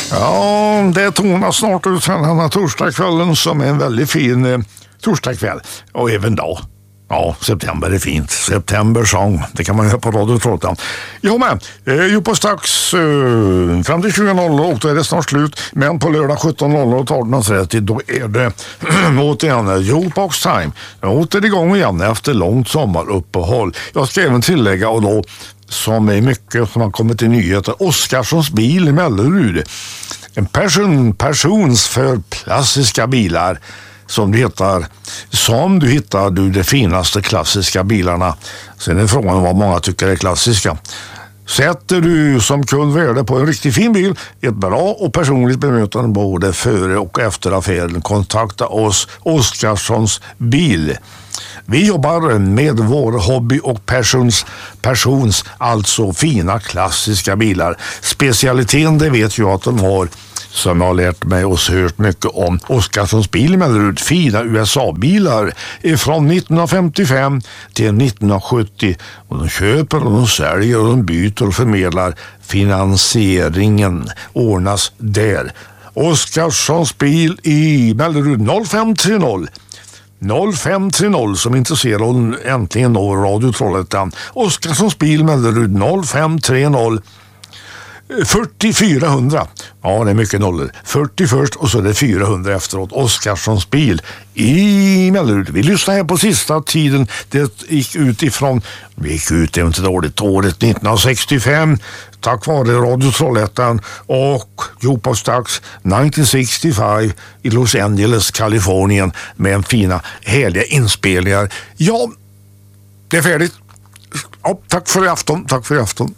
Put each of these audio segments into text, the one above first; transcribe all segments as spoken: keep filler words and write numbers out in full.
Ja, det tonar snart ut den här torsdagskvällen som är en väldigt fin eh, torsdagskväll. Och även dag. Ja, september är fint. September sång, det kan man höra på Radio Trollhättan. Jo men, eh, ju på strax eh, fram till tjugo noll noll och då är det snart slut. Men på lördag sjutton noll noll och arton trettio då är det återigen Jukebox Time. Jag åter igång igen efter långt sommaruppehåll. Jag ska även tillägga och då som är mycket som har kommit i nyheter. Oskarssons bil i Mellerud. En person, persons för klassiska bilar som du hittar som du hittar du de finaste klassiska bilarna. Sen är frågan vad många tycker är klassiska. Sätter du som kund värde på en riktigt fin bil, ett bra och personligt bemötande både före och efter affären, kontakta oss Oskarssons bil. Vi jobbar med vår hobby och persons, persons alltså fina klassiska bilar. Specialiteten det vet jag att de har som jag har lärt mig och hört mycket om. Oskarssons bil med ut fina U S A-bilar från nittonhundrafemtiofem till nittonhundrasjuttio. Och de köper och de säljer och de byter och förmedlar. Finansieringen ordnas där. Oskarssons bil i Mellerud noll fem tre noll noll fem tre noll som intresserar och äntligen når Radio Trollhättan. Oskarssons bil Mellerud noll fem tre noll fyrtio fyrahundra. Ja, det är mycket nollor. fyrtio först och så är det fyrahundra efteråt. Oskarssons bil i Mellerud. Vi lyssnar här på sista tiden. Det gick ut ifrån, vi gick ut, det är inte dåligt, året nittonhundrasextiofem. Tack vare Radio Trollhättan och Jukebox Dags nittonhundrasextiofem i Los Angeles, Kalifornien med en fina, härliga inspelningar. Ja, det är färdigt. Ja, tack för i afton, tack för i afton.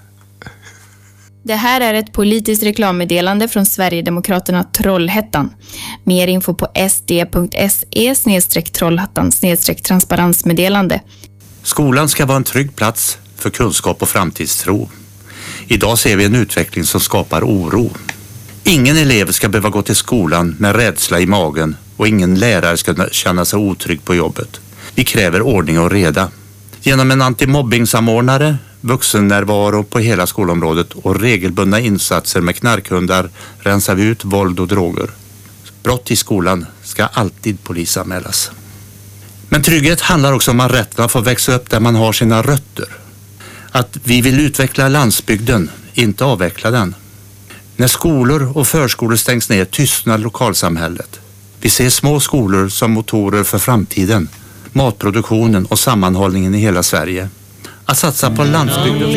Det här är ett politiskt reklammeddelande från Sverigedemokraterna Trollhättan. Mer info på sd.se snedstreck Trollhättan snedstreck transparensmeddelande. Skolan ska vara en trygg plats för kunskap och framtidstro. Idag ser vi en utveckling som skapar oro. Ingen elev ska behöva gå till skolan med rädsla i magen och ingen lärare ska känna sig otrygg på jobbet. Vi kräver ordning och reda. Genom en antimobbingsamordnare, vuxennärvaro på hela skolområdet och regelbundna insatser med knarkhundar rensar vi ut våld och droger. Brott i skolan ska alltid polisanmälas. Men trygghet handlar också om att rätten att få växa upp där man har sina rötter. Att vi vill utveckla landsbygden, inte avveckla den. När skolor och förskolor stängs ner tystnar lokalsamhället. Vi ser små skolor som motorer för framtiden, matproduktionen och sammanhållningen i hela Sverige. Att satsa på landsbygden